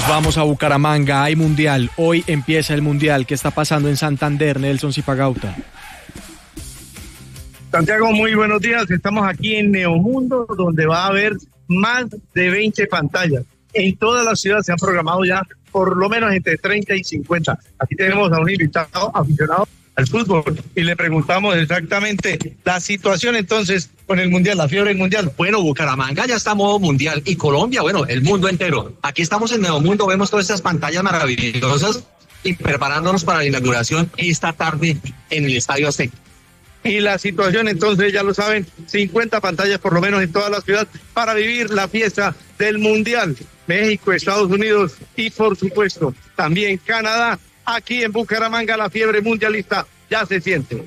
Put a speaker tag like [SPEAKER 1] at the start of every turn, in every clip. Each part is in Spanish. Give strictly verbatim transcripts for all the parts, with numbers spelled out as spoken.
[SPEAKER 1] Nos vamos a Bucaramanga, hay mundial, hoy empieza el mundial. ¿Qué está pasando en Santander, Nelson Zipagauta?
[SPEAKER 2] Santiago, muy buenos días. Estamos aquí en Neomundo, donde va a haber más de veinte pantallas. En toda la ciudad se han programado ya por lo menos entre treinta y cincuenta. Aquí tenemos a un invitado aficionado al fútbol y le preguntamos exactamente la situación entonces con el mundial, la fiebre mundial.
[SPEAKER 3] Bueno, Bucaramanga ya está a modo mundial y Colombia, bueno, el mundo entero. Aquí estamos en Neomundo, vemos todas estas pantallas maravillosas y preparándonos para la inauguración esta tarde en el Estadio Azteca.
[SPEAKER 2] Y la situación entonces, ya lo saben, cincuenta pantallas por lo menos en toda la ciudad para vivir la fiesta del mundial. México, Estados Unidos y por supuesto también Canadá. Aquí en Bucaramanga la fiebre mundialista ya se siente.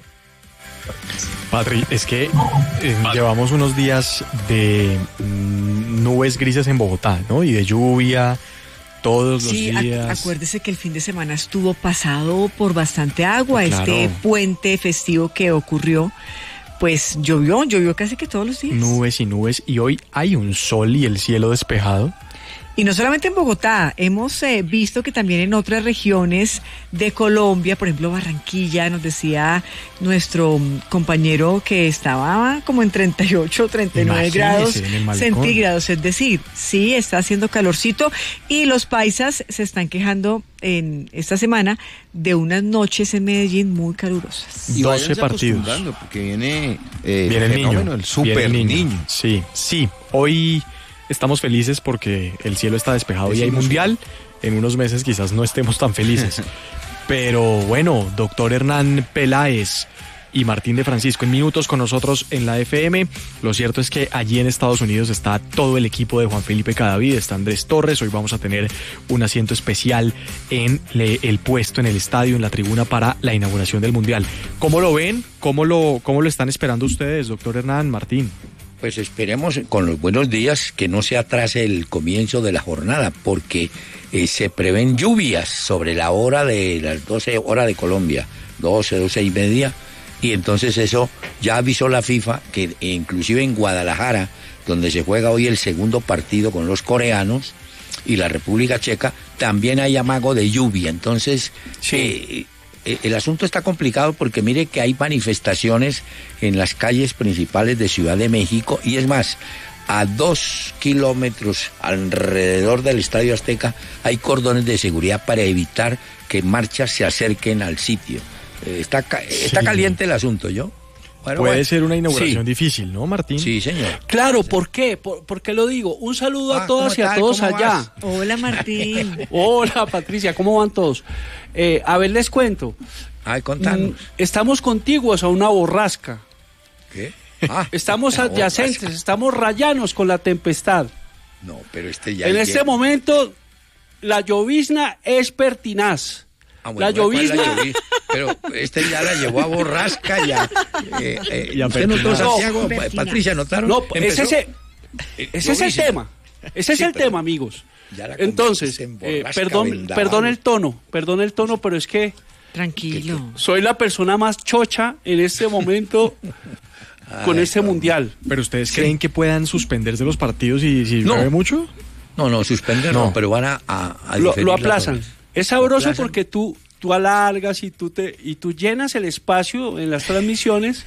[SPEAKER 1] Patri, es que eh, llevamos unos días de mm, nubes grises en Bogotá, ¿no? Y de lluvia todos los
[SPEAKER 4] sí,
[SPEAKER 1] días.
[SPEAKER 4] Sí, acuérdese que el fin de semana estuvo pasado por bastante agua.
[SPEAKER 1] Claro.
[SPEAKER 4] Este puente festivo que ocurrió, pues llovió, llovió casi que todos los días.
[SPEAKER 1] Nubes y nubes, y hoy hay un sol y el cielo despejado.
[SPEAKER 4] Y no solamente en Bogotá, hemos eh, visto que también en otras regiones de Colombia, por ejemplo Barranquilla, nos decía nuestro compañero que estaba como en treinta y ocho, treinta y nueve grados centígrados, es decir, sí está haciendo calorcito y los paisas se están quejando en esta semana de unas noches en Medellín muy calurosas.
[SPEAKER 5] Y
[SPEAKER 1] doce partidos.
[SPEAKER 5] Porque viene, eh,
[SPEAKER 1] viene el
[SPEAKER 5] fenómeno,
[SPEAKER 1] niño,
[SPEAKER 5] el super
[SPEAKER 1] el niño.
[SPEAKER 5] niño.
[SPEAKER 1] Sí, sí, hoy estamos felices porque el cielo está despejado y hay mundial. En unos meses quizás no estemos tan felices. Pero bueno, doctor Hernán Peláez y Martín de Francisco en minutos con nosotros en la F M. Lo cierto es que allí en Estados Unidos está todo el equipo de Juan Felipe Cadavid, está Andrés Torres. Hoy vamos a tener un asiento especial en le, el puesto en el estadio, en la tribuna para la inauguración del mundial. ¿Cómo lo ven? ¿Cómo lo, cómo lo están esperando ustedes, doctor Hernán, Martín?
[SPEAKER 5] Pues esperemos con los buenos días que no se atrase el comienzo de la jornada, porque eh, se prevén lluvias sobre la hora de las doce horas de Colombia, doce, doce y media, y entonces eso ya avisó la FIFA que inclusive en Guadalajara, donde se juega hoy el segundo partido con los coreanos y la República Checa, también hay amago de lluvia. Entonces sí. eh, el asunto está complicado porque mire que hay manifestaciones en las calles principales de Ciudad de México y es más, a dos kilómetros alrededor del Estadio Azteca hay cordones de seguridad para evitar que marchas se acerquen al sitio. Eh, está, está sí. caliente el asunto, ¿yo?
[SPEAKER 1] Bueno, Puede bueno. ser una inauguración sí. difícil, ¿no, Martín?
[SPEAKER 5] Sí, señor.
[SPEAKER 6] Claro, ¿por qué? ¿Por, por qué lo digo? Un saludo ah, a todas y a todos allá. Vas?
[SPEAKER 4] Hola, Martín.
[SPEAKER 6] Hola, Patricia, ¿cómo van todos? Eh, a ver, les cuento.
[SPEAKER 5] Ay, contanos. Mm,
[SPEAKER 6] estamos contiguos a una borrasca.
[SPEAKER 5] ¿Qué? Ah,
[SPEAKER 6] estamos adyacentes, borrasca. Estamos rayanos con la tempestad.
[SPEAKER 5] No, pero este ya...
[SPEAKER 6] En este momento, la llovizna es pertinaz.
[SPEAKER 5] Ah, bueno,
[SPEAKER 6] la llovizna...
[SPEAKER 5] La lloviz... Pero este ya la llevó a borrasca, ya. Eh, eh, ya ¿Usted notó, Santiago? No, Patricia, ¿notaron?
[SPEAKER 6] No, ese, ese, ese es el tema. Ese es sí, el tema, amigos. Entonces, eh, perdón, perdón el tono, perdón el tono, pero es que...
[SPEAKER 4] Tranquilo.
[SPEAKER 6] Soy la persona más chocha en este momento con Ay, este no. mundial.
[SPEAKER 1] ¿Pero ustedes sí. creen que puedan suspenderse los partidos si, si
[SPEAKER 5] no.
[SPEAKER 1] llueve mucho?
[SPEAKER 5] No, no, suspender no, no pero van a... a, a
[SPEAKER 6] lo, lo aplazan. Es sabroso porque tú... Tú alargas y tú te y tú llenas el espacio en las transmisiones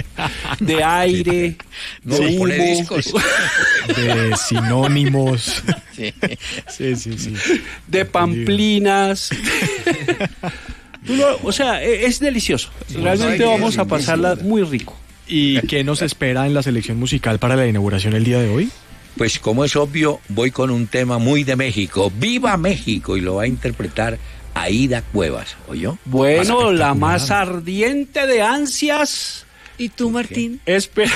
[SPEAKER 6] de aire,
[SPEAKER 5] no,
[SPEAKER 6] de humo,
[SPEAKER 5] discos.
[SPEAKER 1] de sinónimos,
[SPEAKER 5] sí.
[SPEAKER 1] Sí, sí, sí.
[SPEAKER 6] de pamplinas. Tú lo, o sea, es delicioso. Realmente vamos a pasarla muy rico.
[SPEAKER 1] ¿Y qué nos espera en la selección musical para la inauguración el día de hoy?
[SPEAKER 5] Pues como es obvio, voy con un tema muy de México. ¡Viva México! Y lo va a interpretar Aida Cuevas, ¿oyó?
[SPEAKER 6] Bueno, la más ardiente de ansias.
[SPEAKER 4] ¿Y tú, Martín?
[SPEAKER 6] Esperando.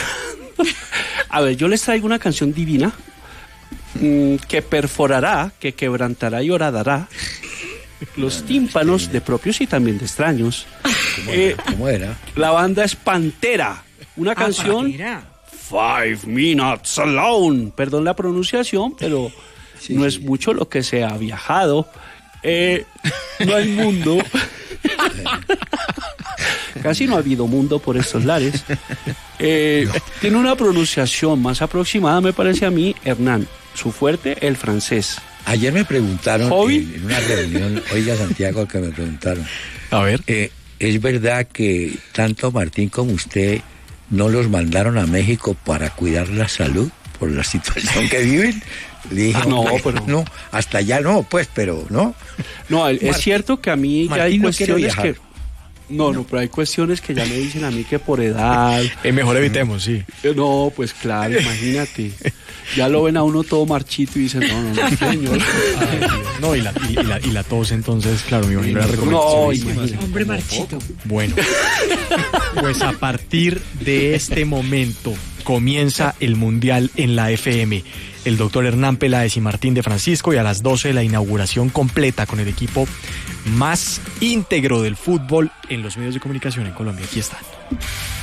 [SPEAKER 6] A ver, yo les traigo una canción divina mmm, que perforará, que quebrantará y horadará los tímpanos de propios y también de extraños.
[SPEAKER 5] ¿Cómo era? Eh, ¿Cómo era?
[SPEAKER 6] La banda es Pantera, una ah, canción Pantera. Five Minutes Alone. Perdón la pronunciación, pero sí, no sí. es mucho lo que se ha viajado. Eh, no hay mundo. Casi no ha habido mundo por estos lares. Eh, no. Tiene una pronunciación más aproximada, me parece a mí, Hernán. Su fuerte, el francés.
[SPEAKER 5] Ayer me preguntaron
[SPEAKER 6] ¿Hobby?
[SPEAKER 5] en, en una reunión, oiga Santiago, que me preguntaron.
[SPEAKER 1] A ver.
[SPEAKER 5] Eh, ¿Es verdad que tanto Martín como usted no los mandaron a México para cuidar la salud por la situación que viven? Le dije,
[SPEAKER 6] Ah, no, pero...
[SPEAKER 5] no, hasta allá no, pues, pero no.
[SPEAKER 6] No, es
[SPEAKER 5] Martín-
[SPEAKER 6] cierto que a mí ya
[SPEAKER 5] Martín
[SPEAKER 6] hay
[SPEAKER 5] no quiere
[SPEAKER 6] cuestiones
[SPEAKER 5] viajar.
[SPEAKER 6] que... No, no, pero hay cuestiones que ya me dicen a mí que por edad...
[SPEAKER 1] Eh, mejor evitemos, sí.
[SPEAKER 6] Eh, No, pues claro, imagínate. Ya lo ven a uno todo marchito y dicen, no, no, no, señor.
[SPEAKER 1] Ay, Dios. No, y la, y, y la, y la tos, entonces, claro, me imagino la
[SPEAKER 6] No,
[SPEAKER 1] recomendación.
[SPEAKER 6] imagínate.
[SPEAKER 4] Hombre marchito.
[SPEAKER 1] Bueno, pues a partir de este momento comienza el Mundial en la F M. El doctor Hernán Peláez y Martín de Francisco, y a las doce la inauguración completa con el equipo más íntegro del fútbol en los medios de comunicación en Colombia. Aquí están.